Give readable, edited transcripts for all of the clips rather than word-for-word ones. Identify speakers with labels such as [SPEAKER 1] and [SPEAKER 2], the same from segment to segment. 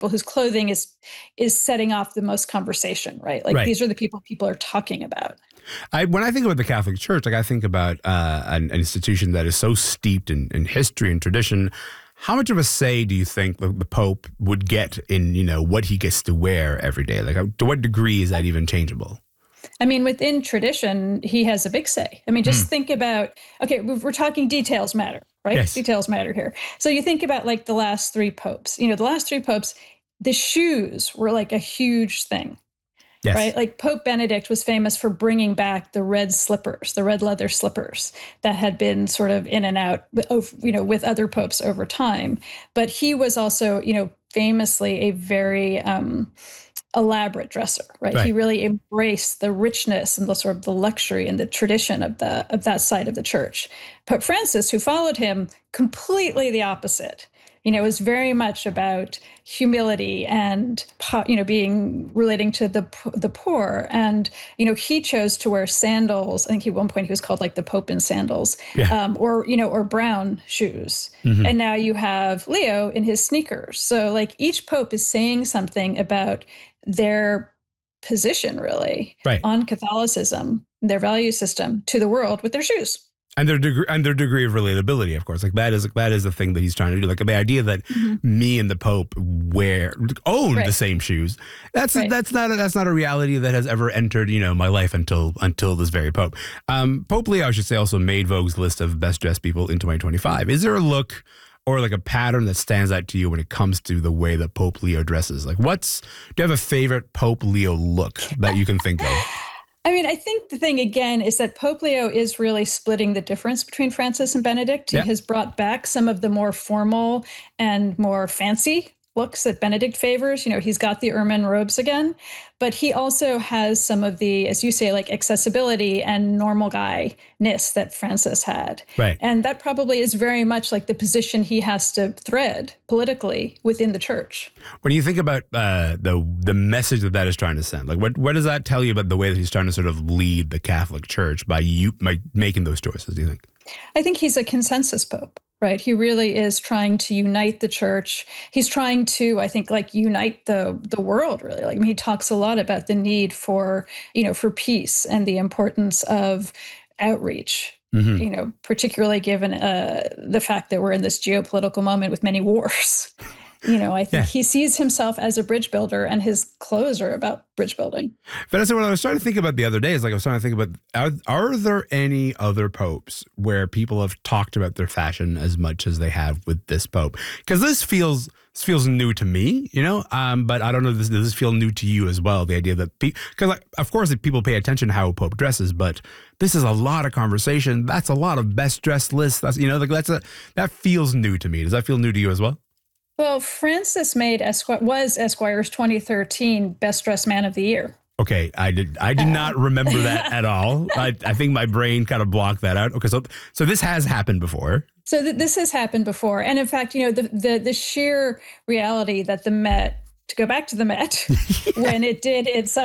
[SPEAKER 1] whose clothing is setting off the most conversation, right? Like
[SPEAKER 2] Right.
[SPEAKER 1] these are the people are talking about.
[SPEAKER 2] When I think about the Catholic Church, like I think about an institution that is so steeped in history and tradition. How much of a say do you think the Pope would get in, what he gets to wear every day? Like, to what degree is that even changeable?
[SPEAKER 1] I mean, within tradition, he has a big say. I mean, just think about, okay, we're talking details matter, right?
[SPEAKER 2] Yes.
[SPEAKER 1] Details matter here. So you think about like the last three popes, the last three popes, the shoes were like a huge thing.
[SPEAKER 2] Yes.
[SPEAKER 1] Right? Like Pope Benedict was famous for bringing back the red slippers, the red leather slippers that had been sort of in and out, with other popes over time. But he was also, famously a very elaborate dresser, right?
[SPEAKER 2] Right.
[SPEAKER 1] He really embraced the richness and the sort of the luxury and the tradition of that side of the church. Pope Francis, who followed him, completely the opposite. It was very much about humility and, relating to the poor. And, he chose to wear sandals. I think at one point he was called like the Pope in sandals,
[SPEAKER 2] Yeah.
[SPEAKER 1] or brown shoes.
[SPEAKER 2] Mm-hmm.
[SPEAKER 1] And now you have Leo in his sneakers. So like each Pope is saying something about their position really
[SPEAKER 2] Right.
[SPEAKER 1] on Catholicism, their value system to the world with their shoes.
[SPEAKER 2] And their degree of relatability, of course, like that is the thing that he's trying to do. Like the idea that me and the Pope own
[SPEAKER 1] Right.
[SPEAKER 2] the same shoes. That's
[SPEAKER 1] Right.
[SPEAKER 2] not a reality that has ever entered my life until this very Pope. Pope Leo, I should say, also made Vogue's list of best dressed people in 2025. Is there a look or like a pattern that stands out to you when it comes to the way that Pope Leo dresses? Like, do you have a favorite Pope Leo look that you can think of?
[SPEAKER 1] I mean, I think the thing, again, is that Pope Leo is really splitting the difference between Francis and Benedict.
[SPEAKER 2] Yeah.
[SPEAKER 1] He has brought back some of the more formal and more fancy looks that Benedict favors. He's got the ermine robes again, but he also has some of the, as you say, like accessibility and normal guy-ness that Francis had.
[SPEAKER 2] Right.
[SPEAKER 1] And that probably is very much like the position he has to thread politically within the church.
[SPEAKER 2] When you think about the message that is trying to send, like what does that tell you about the way that he's trying to sort of lead the Catholic Church by making those choices, do you think?
[SPEAKER 1] I think he's a consensus pope, right? He really is trying to unite the church. He's trying to, I think, like unite the world, really. Like, I mean, he talks a lot about the need for peace and the importance of outreach. Particularly given the fact that we're in this geopolitical moment with many wars. I think he sees himself as a bridge builder, and his clothes are about bridge building.
[SPEAKER 2] Vanessa, what I was trying to think about the other day is, like, I was trying to think about, are there any other popes where people have talked about their fashion as much as they have with this pope? Because this feels new to me, but I don't know, does this feel new to you as well? The idea that, because of course people pay attention to how a pope dresses, but this is a lot of conversation. That's a lot of best dressed lists. That's, that feels new to me. Does that feel new to you as well?
[SPEAKER 1] Well, Francis was Esquire's 2013 Best Dressed Man of the Year.
[SPEAKER 2] Okay, I did not remember that at all. I think my brain kind of blocked that out. Okay, so this has happened before.
[SPEAKER 1] So this has happened before, and in fact, the sheer reality that the Met, to go back to the Met, when it did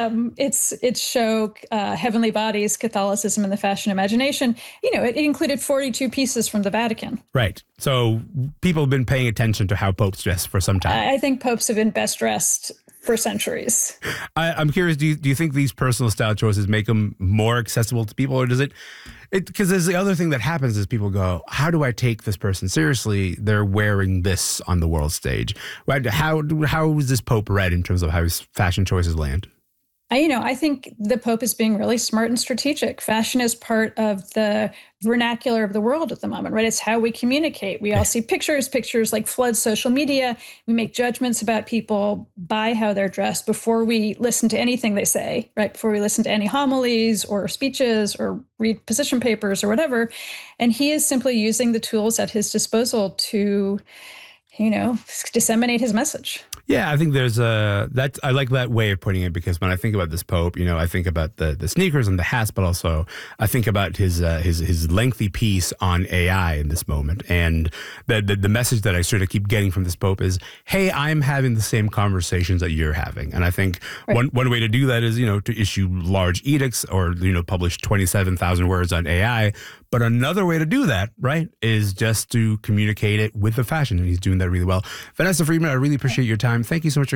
[SPEAKER 1] its show, Heavenly Bodies, Catholicism and the Fashion Imagination, it included 42 pieces from the Vatican.
[SPEAKER 2] Right. So people have been paying attention to how popes dress for some time.
[SPEAKER 1] I think popes have been best dressed for centuries.
[SPEAKER 2] I'm curious, do you think these personal style choices make them more accessible to people, or does it because there's the other thing that happens is people go, how do I take this person seriously? They're wearing this on the world stage. How is this Pope read in terms of how his fashion choices land?
[SPEAKER 1] I think the Pope is being really smart and strategic. Fashion is part of the vernacular of the world at the moment, right? It's how we communicate. We all see pictures like flood social media. We make judgments about people by how they're dressed before we listen to anything they say, right? Before we listen to any homilies or speeches or read position papers or whatever. And he is simply using the tools at his disposal to, disseminate his message.
[SPEAKER 2] Yeah, I think I like that way of putting it, because when I think about this Pope, I think about the sneakers and the hats, but also I think about his lengthy piece on AI in this moment. And the message that I sort of keep getting from this Pope is, hey, I'm having the same conversations that you're having. And I think one way to do that is, to issue large edicts or, publish 27,000 words on AI. But another way to do that, right, is just to communicate it with the fashion. And he's doing that really well. Vanessa Friedman, I really appreciate your time time. Thank you so much for